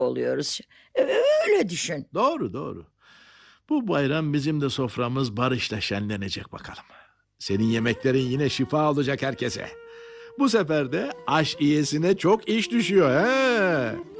oluyoruz. Öyle düşün. Doğru, doğru. Bu bayram bizim de soframız barışla şenlenecek bakalım. Senin yemeklerin yine şifa olacak herkese. Bu sefer de aş iyesine çok iş düşüyor he.